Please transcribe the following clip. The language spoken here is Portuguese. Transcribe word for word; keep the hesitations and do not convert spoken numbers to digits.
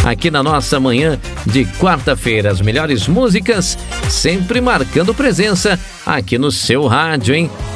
aqui na nossa manhã de quarta-feira. As melhores músicas sempre marcando presença aqui no seu rádio, hein?